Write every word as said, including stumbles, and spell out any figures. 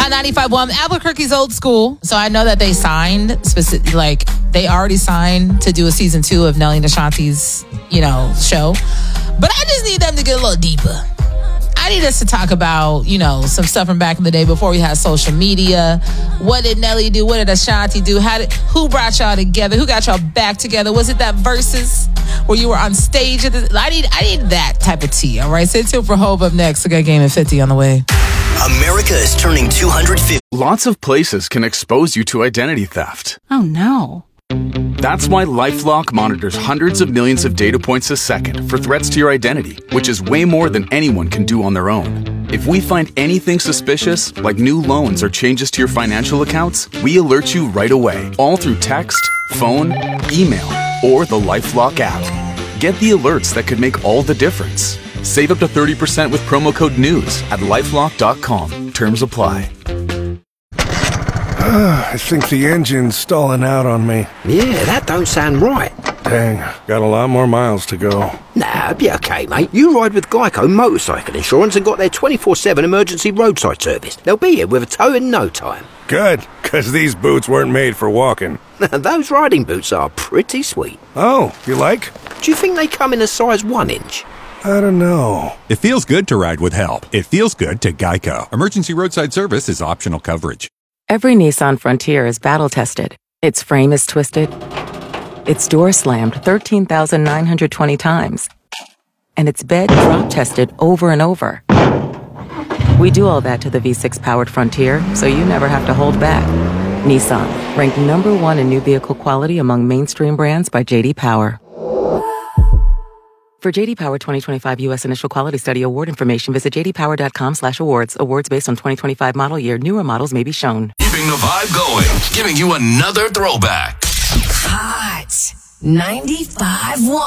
Hot ninety-five point one, Albuquerque's old school. So I know that they signed, specific, like, they already signed to do a season two of Nelly and Ashanti's, you know, show. But I just need them to get a little deeper. I need us to talk about, you know, some stuff from back in the day before we had social media. What did Nelly do? What did Ashanti do? How did, who brought y'all together? Who got y'all back together? Was it that Versus where you were on stage? At the, I need I need that type of tea, all right? Stay tuned for Hove up next. I got Game at fifty on the way. America is turning two hundred fifty. Lots of places can expose you to identity theft. Oh, no. That's why LifeLock monitors hundreds of millions of data points a second for threats to your identity, which is way more than anyone can do on their own. If we find anything suspicious, like new loans or changes to your financial accounts, we alert you right away, all through text, phone, email, or the LifeLock app. Get the alerts that could make all the difference. Save up to thirty percent with promo code NEWS at lifelock dot com. Terms apply. I think the engine's stalling out on me. Yeah, that don't sound right. Dang, got a lot more miles to go. Nah, be okay, mate. You ride with Geico Motorcycle Insurance and got their twenty-four seven emergency roadside service. They'll be here with a tow in no time. Good, because these boots weren't made for walking. Those riding boots are pretty sweet. Oh, you like? Do you think they come in a size one inch? I don't know. It feels good to ride with help. It feels good to Geico. Emergency roadside service is optional coverage. Every Nissan Frontier is battle-tested. Its frame is twisted. Its door slammed thirteen thousand nine hundred twenty times. And its bed drop-tested over and over. We do all that to the V six powered Frontier, so you never have to hold back. Nissan, ranked number one in new vehicle quality among mainstream brands by J D Power. For J D Power twenty twenty-five U S Initial Quality Study Award information, visit j d power dot com slash awards. Awards based on twenty twenty-five model year. Newer models may be shown. Keeping the vibe going, giving you another throwback. Hot ninety-five point one.